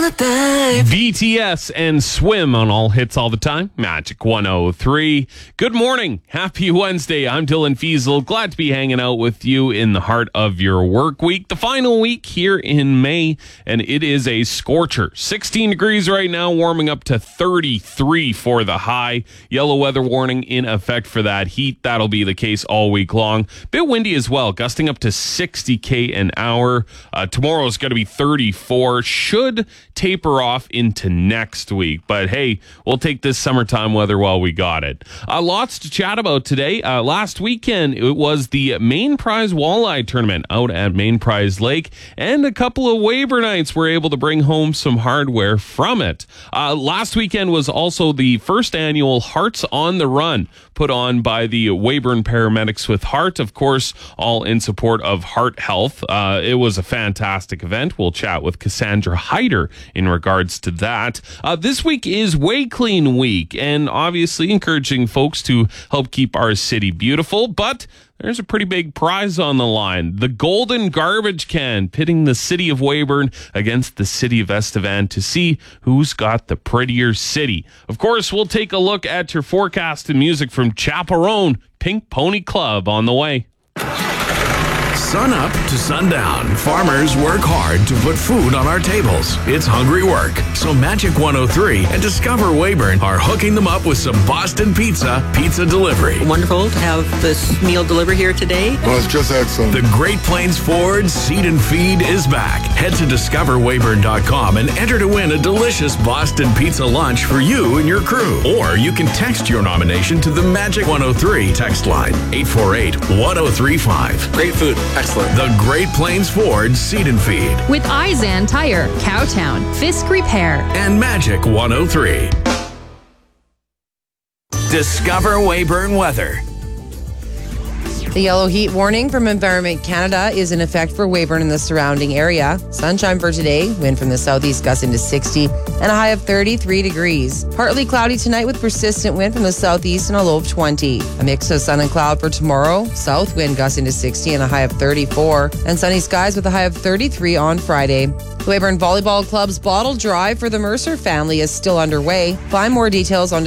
BTS and Swim on All Hits All the Time. Magic 103. Good morning. Happy Wednesday. I'm Dylan Feasel. Glad to be hanging out with you in the heart of your work week. The final week here in May, and it is a scorcher. 16 degrees right now, warming up to 33 for the high. Yellow weather warning in effect for that heat. That'll be the case all week long. Bit windy as well, gusting up to 60 km an hour. Tomorrow's going to be 34. Should taper off into next week. But hey, we'll take this summertime weather while we got it. Lots to chat about today. Last weekend, it was the Main Prize Walleye Tournament out at Main Prize Lake, and a couple of Weyburn Knights were able to bring home some hardware from it. Last weekend was also the first annual Hearts on the Run put on by the Weyburn Paramedics with Heart, of course, all in support of heart health. It was a fantastic event. We'll chat with Cassandra Hyder in regards to that. This week is Way Clean Week, and obviously encouraging folks to help keep our city beautiful, but there's a pretty big prize on the line. The Golden Garbage Can, pitting the city of Weyburn against the city of Estevan to see who's got the prettier city. Of course, we'll take a look at your forecast and music from Chaperone Pink Pony Club on the way. Sun up to sundown, farmers work hard to put food on our tables. It's hungry work. So Magic 103 and Discover Weyburn are hooking them up with some Boston pizza delivery. Wonderful to have this meal delivered here today. Well, it's just excellent. The Great Plains Ford Seed and Feed is back. Head to discoverweyburn.com and enter to win a delicious Boston pizza lunch for you and your crew. Or you can text your nomination to the Magic 103 text line, 848-1035. Great food. Excellent. The Great Plains Ford Seed and Feed. With Izan Tire, Cowtown, Fisk Repair, and Magic 103. Discover Weyburn weather. The yellow heat warning from Environment Canada is in effect for Weyburn and the surrounding area. Sunshine for today, wind from the southeast gusting to 60 and a high of 33 degrees. Partly cloudy tonight with persistent wind from the southeast and a low of 20. A mix of sun and cloud for tomorrow. South wind gusting to 60 and a high of 34. And sunny skies with a high of 33 on Friday. The Weyburn Volleyball Club's bottle drive for the Mercer family is still underway. Find more details on